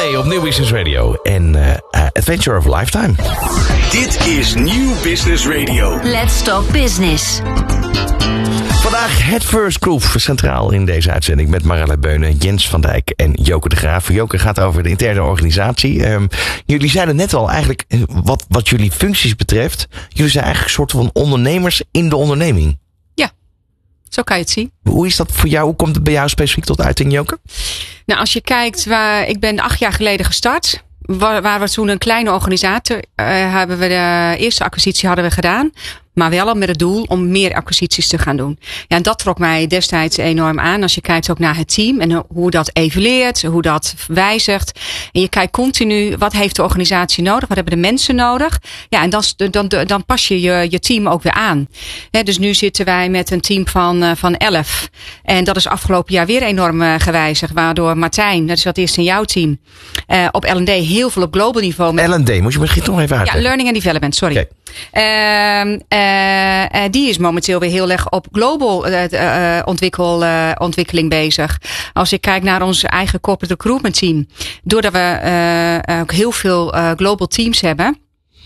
Day op Nieuw Business Radio en Adventure of a Lifetime. Dit is Nieuw Business Radio. Let's Talk Business. Vandaag het First Groove, centraal in deze uitzending met Marella Beunen, Jens van Dijk en Joke de Graaf. Joke gaat over de interne organisatie. Jullie zeiden net al eigenlijk, wat jullie functies betreft, jullie zijn eigenlijk een soort van ondernemers in de onderneming. Ja, zo kan je het zien. Hoe is dat voor jou? Hoe komt het bij jou specifiek tot uiting, Joke? Nou, als je kijkt, ik ben 8 jaar geleden gestart. Waar we toen een kleine organisatie hebben we de eerste acquisitie hadden we gedaan. Maar wel al met het doel om meer acquisities te gaan doen. Ja, en dat trok mij destijds enorm aan. Als je kijkt ook naar het team en hoe dat evolueert, hoe dat wijzigt. En je kijkt continu, wat heeft de organisatie nodig? Wat hebben de mensen nodig? Ja, en dan pas je team ook weer aan. Dus nu zitten wij met een team van 11. En dat is afgelopen jaar weer enorm gewijzigd. Waardoor Martijn, dat is wat eerst in jouw team, op L&D heel veel op global niveau. L&D, moet je misschien toch even uitleggen? Ja, Learning and Development, sorry. Okay. Die is momenteel weer heel erg op global ontwikkeling bezig. Als ik kijk naar ons eigen corporate recruitment team. Doordat we ook heel veel global teams hebben.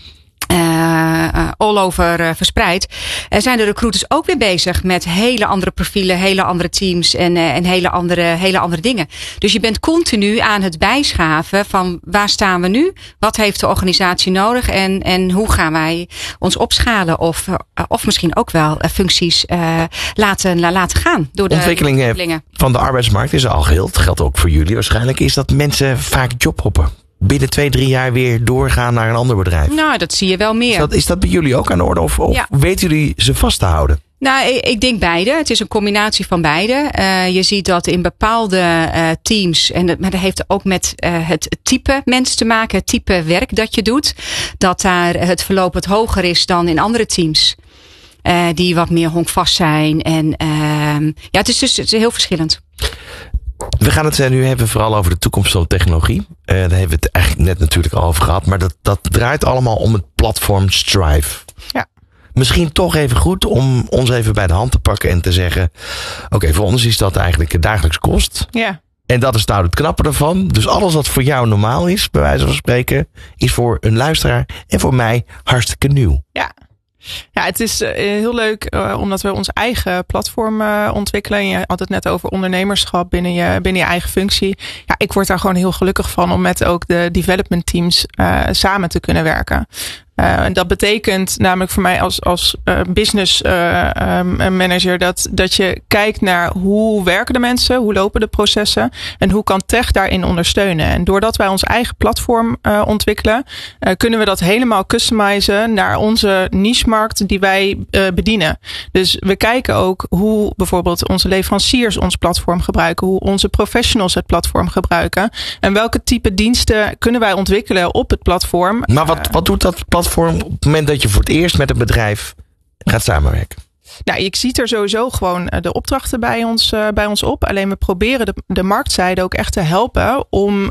All over verspreid. Zijn de recruiters ook weer bezig met hele andere profielen, hele andere teams en hele andere dingen. Dus je bent continu aan het bijschaven van waar staan we nu? Wat heeft de organisatie nodig? En hoe gaan wij ons opschalen? Of misschien ook wel functies laten gaan door de ontwikkelingen van de arbeidsmarkt is al geheel. Het geldt ook voor jullie waarschijnlijk. Is dat mensen vaak jobhoppen? Binnen 2-3 jaar weer doorgaan naar een ander bedrijf? Nou, dat zie je wel meer. Is dat bij jullie ook aan de orde? Of ja. Weten jullie ze vast te houden? Nou, ik denk beide. Het is een combinatie van beide. Je ziet dat in bepaalde teams, maar dat heeft ook met het type mens te maken, het type werk dat je doet, dat daar het verloop wat hoger is dan in andere teams. Die wat meer honkvast zijn. En het is heel verschillend. We gaan het nu hebben vooral over de toekomst van de technologie. Daar hebben we het eigenlijk net natuurlijk al over gehad. Maar dat draait allemaal om het platform Strive. Ja. Misschien toch even goed om ons even bij de hand te pakken en te zeggen, oké, voor ons is dat eigenlijk het dagelijks kost. Ja. En dat is nou het knappe ervan. Dus alles wat voor jou normaal is, bij wijze van spreken, is voor een luisteraar en voor mij hartstikke nieuw. Ja. Ja, het is heel leuk omdat we ons eigen platform ontwikkelen. Je had het net over ondernemerschap binnen je eigen functie. Ja, ik word daar gewoon heel gelukkig van om met ook de development teams samen te kunnen werken. En dat betekent namelijk voor mij als business manager dat je kijkt naar hoe werken de mensen, hoe lopen de processen en hoe kan tech daarin ondersteunen. En doordat wij ons eigen platform ontwikkelen, kunnen we dat helemaal customizen naar onze niche-markt die wij bedienen. Dus we kijken ook hoe bijvoorbeeld onze leveranciers ons platform gebruiken, hoe onze professionals het platform gebruiken en welke type diensten kunnen wij ontwikkelen op het platform. Maar wat doet dat platform op het moment dat je voor het eerst met een bedrijf gaat samenwerken? Nou, je ziet er sowieso gewoon de opdrachten bij ons op. Alleen we proberen de marktzijde ook echt te helpen om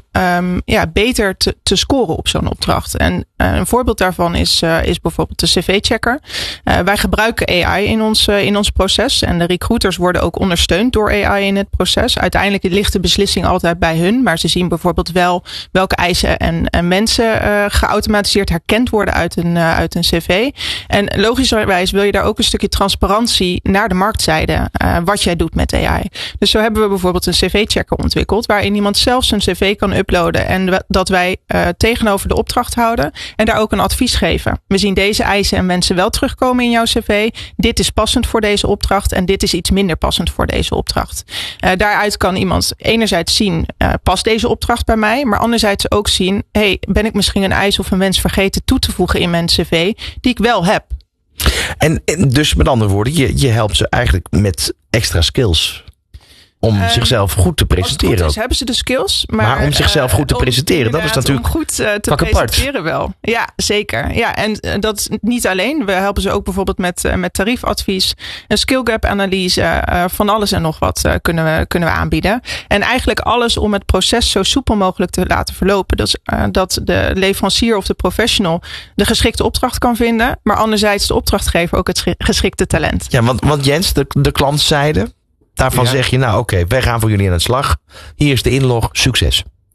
beter te scoren op zo'n opdracht. En een voorbeeld daarvan is bijvoorbeeld de cv-checker. Wij gebruiken AI in ons proces. En de recruiters worden ook ondersteund door AI in het proces. Uiteindelijk ligt de beslissing altijd bij hun. Maar ze zien bijvoorbeeld wel welke eisen en mensen geautomatiseerd herkend worden uit een cv. En logischerwijs wil je daar ook een stukje transparantie naar de marktzijde wat jij doet met AI. Dus zo hebben we bijvoorbeeld een cv-checker ontwikkeld waarin iemand zelf zijn cv kan uploaden en dat wij tegenover de opdracht houden en daar ook een advies geven. We zien deze eisen en mensen wel terugkomen in jouw cv. Dit is passend voor deze opdracht en dit is iets minder passend voor deze opdracht. Daaruit kan iemand enerzijds zien, past deze opdracht bij mij, maar anderzijds ook zien, ben ik misschien een eis of een wens vergeten toe te voegen in mijn cv die ik wel heb. En dus met andere woorden, je helpt ze eigenlijk met extra skills. Om zichzelf goed te presenteren. Als het goed is, hebben ze de skills. Maar om zichzelf goed te presenteren, dat is natuurlijk om goed te presenteren wel. Ja, zeker. Ja, en dat is niet alleen. We helpen ze ook bijvoorbeeld met tariefadvies, een skill gap analyse, van alles en nog wat kunnen we aanbieden. En eigenlijk alles om het proces zo soepel mogelijk te laten verlopen. Dus dat de leverancier of de professional de geschikte opdracht kan vinden, maar anderzijds de opdrachtgever ook het geschikte talent. Ja, want Jens, de klantzijde, daarvan zeg je, nou oké, wij gaan voor jullie aan de slag. Hier is de inlog, succes.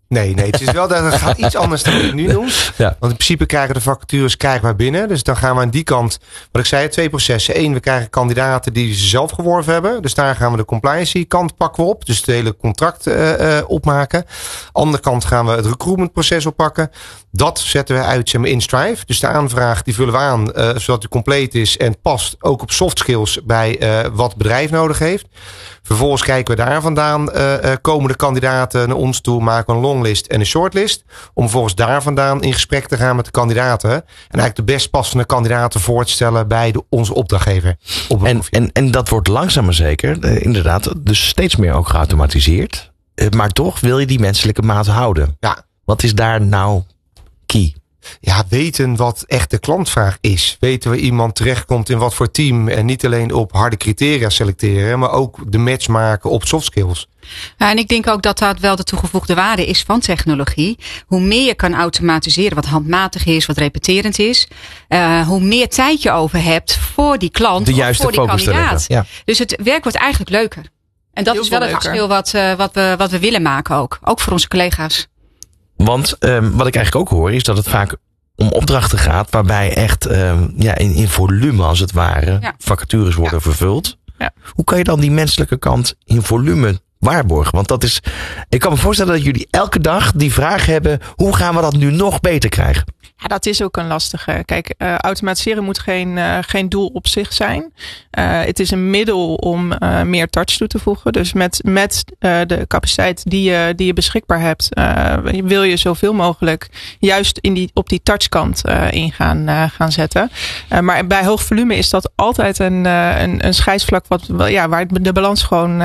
Nee, het is wel dat gaat iets anders dan wat ik nu noem. Ja. Want in principe krijgen de vacatures maar binnen. Dus dan gaan we aan die kant, wat ik zei, 2 processen. 1, we krijgen kandidaten die ze zelf geworven hebben. Dus daar gaan we de compliance kant pakken we op. Dus het hele contract opmaken. Andere kant gaan we het recruitment proces oppakken. Dat zetten we uit in Strive. Dus de aanvraag die vullen we aan, zodat die compleet is en past ook op soft skills bij wat het bedrijf nodig heeft. Vervolgens kijken we daar vandaan, komen de kandidaten naar ons toe, maken we een longlist en een shortlist. Om vervolgens daar vandaan in gesprek te gaan met de kandidaten. En eigenlijk de best passende kandidaten voor te stellen bij onze opdrachtgever. En dat wordt langzaam maar zeker, inderdaad, dus steeds meer ook geautomatiseerd. Maar toch wil je die menselijke maat houden. Ja. Wat is daar nou key? Ja, weten wat echt de klantvraag is. Weten waar iemand terechtkomt in wat voor team. En niet alleen op harde criteria selecteren. Maar ook de match maken op soft skills. Ja, en ik denk ook dat dat wel de toegevoegde waarde is van technologie. Hoe meer je kan automatiseren, wat handmatig is, wat repeterend is. Hoe meer tijd je over hebt voor die klant of voor die kandidaat. Ja. Dus het werk wordt eigenlijk leuker. En dat is wel het verschil wat we willen maken ook. Ook voor onze collega's. Want wat ik eigenlijk ook hoor is dat het vaak om opdrachten gaat waarbij echt in volume als het ware vacatures worden vervuld. Ja. Hoe kan je dan die menselijke kant in volume waarborgen? Want dat is, ik kan me voorstellen dat jullie elke dag die vraag hebben, hoe gaan we dat nu nog beter krijgen? Ja, dat is ook een lastige. Kijk, automatiseren moet geen doel op zich zijn. Het is een middel om meer touch toe te voegen. Dus met de capaciteit die je beschikbaar hebt, wil je zoveel mogelijk juist op die touchkant in gaan zetten. Maar bij hoog volume is dat altijd een scheidsvlak waar de balans gewoon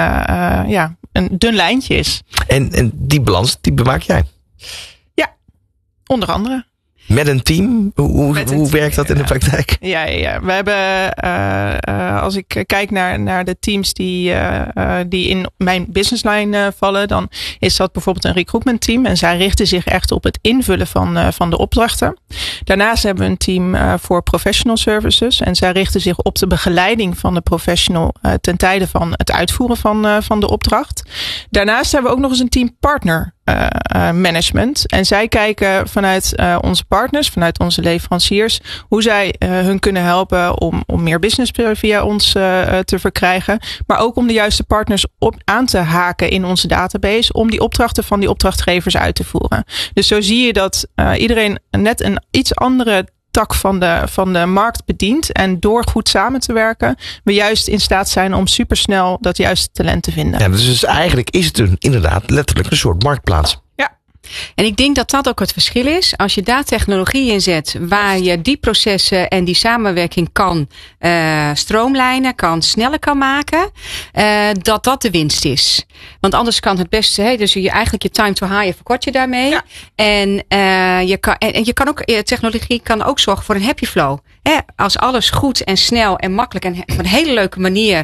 een dun lijntje is. En die balans, die bewaak jij? Ja, onder andere. Met een team? Hoe werkt dat in de praktijk? Ja. We hebben, als ik kijk naar de teams die in mijn businessline vallen, dan is dat bijvoorbeeld een recruitment team. En zij richten zich echt op het invullen van de opdrachten. Daarnaast hebben we een team voor professional services. En zij richten zich op de begeleiding van de professional ten tijde van het uitvoeren van de opdracht. Daarnaast hebben we ook nog eens een team partner management. En zij kijken vanuit onze partners, vanuit onze leveranciers, hoe zij hun kunnen helpen om meer business via ons te verkrijgen. Maar ook om de juiste partners aan te haken in onze database, om die opdrachten van die opdrachtgevers uit te voeren. Dus zo zie je dat iedereen net een iets andere tak van de markt bedient. En door goed samen te werken, we juist in staat zijn om supersnel dat juiste talent te vinden. Ja, dus eigenlijk is het inderdaad letterlijk een soort marktplaats. Ja. En ik denk dat dat ook het verschil is. Als je daar technologie in zet, waar je die processen en die samenwerking kan stroomlijnen, sneller kan maken, dat de winst is. Want anders kan het beste, dus eigenlijk je time to hire verkort je daarmee. Ja. En je kan ook, technologie kan ook zorgen voor een happy flow. Als alles goed en snel en makkelijk en op een hele leuke manier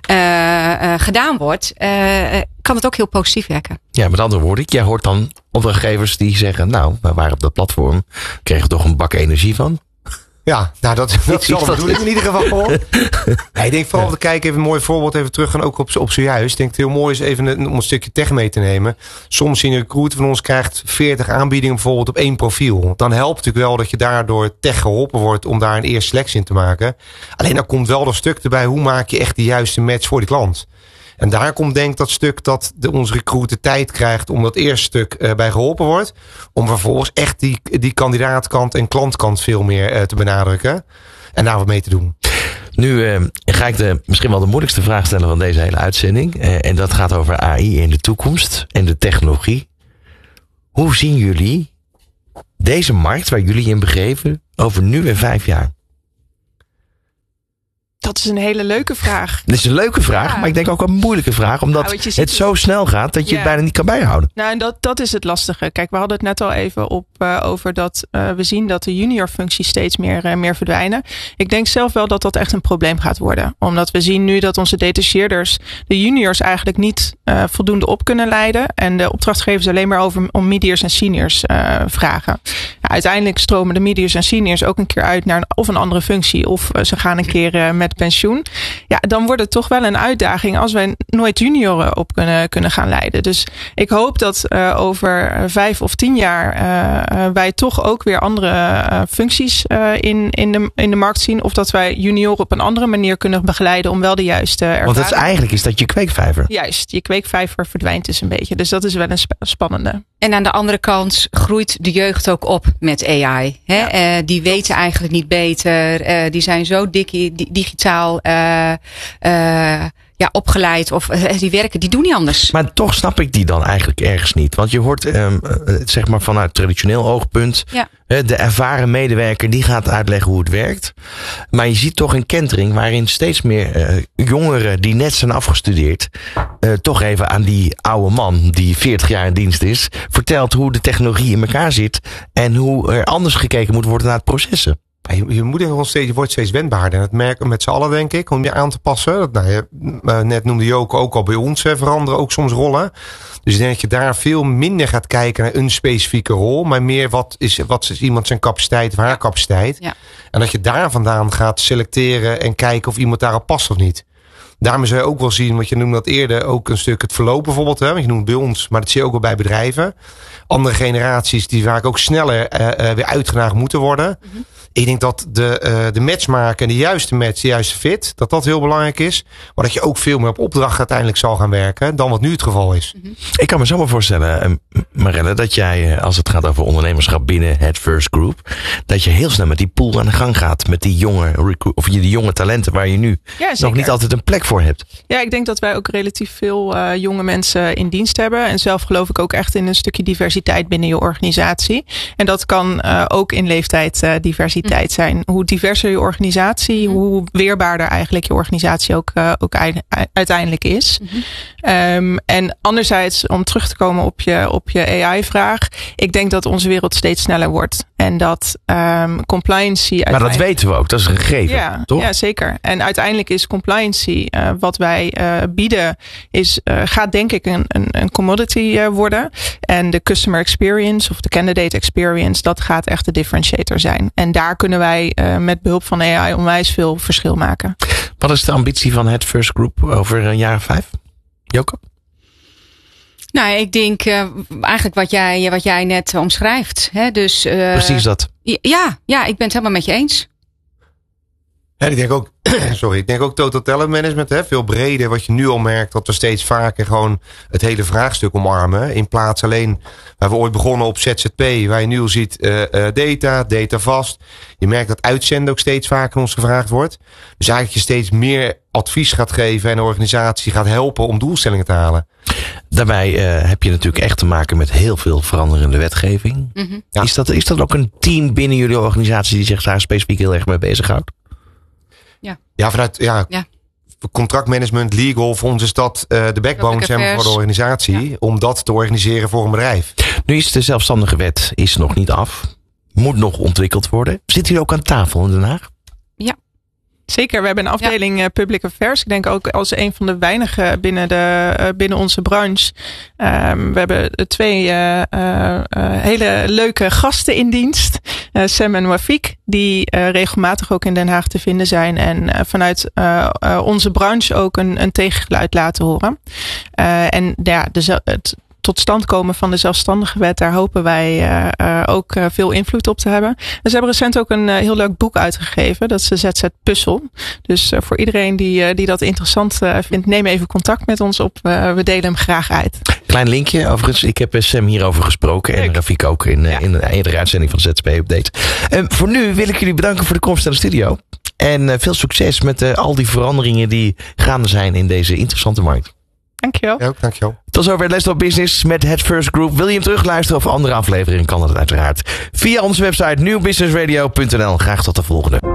gedaan wordt, kan het ook heel positief werken. Ja, met andere woorden, jij hoort dan opdrachtgevers die zeggen, nou, we waren op dat platform, kregen toch een bak energie van. Ja, nou dat is wel de bedoeling in ieder geval. Ik denk vooral te kijken, even een mooi voorbeeld even terug gaan ook op zojuist. Ik denk het heel mooi is even om een stukje tech mee te nemen. Soms zien een recruiter van ons krijgt 40 aanbiedingen bijvoorbeeld op 1 profiel. Dan helpt het natuurlijk wel dat je daardoor tech geholpen wordt om daar een eerste selectie in te maken. Alleen dan komt wel dat stuk erbij, hoe maak je echt de juiste match voor die klant? En daar komt denk ik dat stuk dat onze recruiter tijd krijgt om dat eerste stuk bij geholpen wordt. Om vervolgens echt die kandidaatkant en klantkant veel meer te benadrukken. En daar wat mee te doen. Nu ga ik misschien wel de moeilijkste vraag stellen van deze hele uitzending. En dat gaat over AI in de toekomst en de technologie. Hoe zien jullie deze markt waar jullie in begeven over nu en 5 jaar? Dat is een hele leuke vraag. Dat is een leuke vraag, maar ik denk ook een moeilijke vraag. Omdat het zo snel gaat dat je het bijna niet kan bijhouden. Nou, en dat is het lastige. Kijk, we hadden het net al even over dat we zien dat de junior functies steeds meer verdwijnen. Ik denk zelf wel dat dat echt een probleem gaat worden. Omdat we zien nu dat onze detacheerders de juniors eigenlijk niet voldoende op kunnen leiden. En de opdrachtgevers alleen maar om mediors en seniors vragen. uiteindelijk stromen de mediors en seniors ook een keer uit naar of een andere functie. Of ze gaan een keer met pensioen. Ja, dan wordt het toch wel een uitdaging als wij nooit junioren op kunnen gaan leiden. Dus ik hoop dat over 5 of 10 jaar wij toch ook weer andere functies in de markt zien. Of dat wij junioren op een andere manier kunnen begeleiden om wel de juiste ervaring. Want eigenlijk is dat je kweekvijver. Juist, je kweekvijver verdwijnt dus een beetje. Dus dat is wel een spannende. En aan de andere kant groeit de jeugd ook op met AI. Hè? Ja. Die weten eigenlijk niet beter. Die zijn zo digitaal opgeleid. Of die doen niet anders. Maar toch snap ik die dan eigenlijk ergens niet. Want je hoort zeg maar vanuit traditioneel oogpunt. Ja. De ervaren medewerker die gaat uitleggen hoe het werkt. Maar je ziet toch een kentering waarin steeds meer jongeren die net zijn afgestudeerd. Toch even aan die oude man die 40 jaar in dienst is. Vertelt hoe de technologie in elkaar zit. En hoe er anders gekeken moet worden naar het processen. Je wordt steeds wendbaarder. Dat merken we met z'n allen, denk ik, om je aan te passen. Net noemde je ook al bij ons veranderen ook soms rollen. Dus ik denk dat je daar veel minder gaat kijken naar een specifieke rol. Maar meer wat is iemand zijn capaciteit of haar capaciteit. Ja. En dat je daar vandaan gaat selecteren en kijken of iemand daarop past of niet. Daarmee zou je ook wel zien, want je noemde dat eerder ook een stuk het verloop bijvoorbeeld. Want je noemt bij ons, maar dat zie je ook wel bij bedrijven. Andere generaties die vaak ook sneller weer uitgedaagd moeten worden. Mm-hmm. Ik denk dat de match maken en de juiste match, de juiste fit, dat heel belangrijk is. Maar dat je ook veel meer op opdracht uiteindelijk zal gaan werken dan wat nu het geval is. Mm-hmm. Ik kan me zo maar voorstellen, Marelle, dat jij, als het gaat over ondernemerschap binnen het First Group, dat je heel snel met die pool aan de gang gaat. Met die jonge talenten waar je nu nog niet altijd een plek voor hebt. Ja, ik denk dat wij ook relatief veel jonge mensen in dienst hebben. En zelf geloof ik ook echt in een stukje diversiteit binnen je organisatie. En dat kan ook in leeftijd diversiteit zijn. Hoe diverser je organisatie, hoe weerbaarder eigenlijk je organisatie ook uiteindelijk is. Mm-hmm. En anderzijds, om terug te komen op je AI-vraag. Ik denk dat onze wereld steeds sneller wordt. En dat compliancy... Maar dat weten we ook, dat is een gegeven, toch? Ja, zeker. En uiteindelijk is compliancy, wat wij bieden, gaat denk ik een commodity worden. En de customer experience of de candidate experience, dat gaat echt de differentiator zijn. En daar kunnen wij met behulp van AI onwijs veel verschil maken. Wat is de ambitie van het First Group over een jaar of 5? Joke? Nou, ik denk eigenlijk wat jij net omschrijft. Hè? Dus, precies dat. Ja, ik ben het helemaal met je eens. Ja, ik denk ook total talent management. Veel breder, wat je nu al merkt, dat we steeds vaker gewoon het hele vraagstuk omarmen. In plaats alleen, waar we ooit begonnen op ZZP, waar je nu al ziet data vast. Je merkt dat uitzenden ook steeds vaker ons gevraagd wordt. Dus eigenlijk je steeds meer advies gaat geven en de organisatie gaat helpen om doelstellingen te halen. Daarbij heb je natuurlijk echt te maken met heel veel veranderende wetgeving. Mm-hmm. Ja. Is dat ook een team binnen jullie organisatie die zich daar specifiek heel erg mee bezighoudt? Ja, vanuit contractmanagement, legal, voor ons is dat de backbone voor de organisatie. Om dat te organiseren voor een bedrijf. Nu is de zelfstandige wet nog niet af. Moet nog ontwikkeld worden. Zit u ook aan tafel in Den Haag? Ja. Zeker, we hebben een afdeling Public Affairs. Ik denk ook als een van de weinigen binnen onze branche. We hebben 2 hele leuke gasten in dienst. Sam en Wafik, die regelmatig ook in Den Haag te vinden zijn. En vanuit onze branche ook een tegengeluid laten horen. Het tot stand komen van de zelfstandige wet, daar hopen wij ook veel invloed op te hebben. Dus we hebben recent ook een heel leuk boek uitgegeven. Dat is de ZZ Puzzel. Dus voor iedereen die dat interessant vindt, neem even contact met ons op. We delen hem graag uit. Klein linkje, overigens. Ik heb Sam hierover gesproken. En Rafik ook in een eerdere uitzending van ZZP Update. Voor nu wil ik jullie bedanken voor de komst naar de studio. En veel succes met al die veranderingen die gaande zijn in deze interessante markt. Dankjewel. Ja, dankjewel. Tot zover Let's Talk Business met het First Group. Wil je hem terugluisteren of andere afleveringen, kan dat uiteraard via onze website nieuwbusinessradio.nl. Graag tot de volgende.